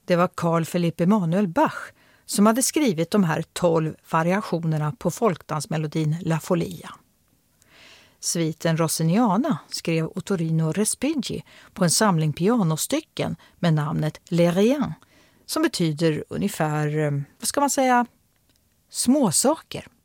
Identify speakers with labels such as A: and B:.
A: Det var Carl Philipp Emanuel Bach som hade skrivit de här 12 variationerna på folkdansmelodin La Folia. Sviten Rossiniana skrev Ottorino Respighi på en samling pianostycken med namnet Les Riens, som betyder ungefär, vad ska man säga, småsaker.